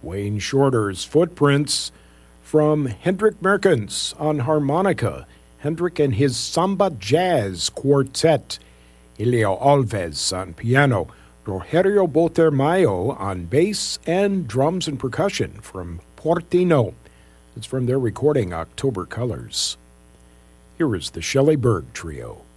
Wayne Shorter's Footprints from Hendrik Merkens on harmonica, Hendrik and his Samba Jazz Quartet, Elio Alves on piano, Rogerio Botermayo on bass and drums and percussion from Portino. It's from their recording October Colors. Here is the Shelley Berg Trio.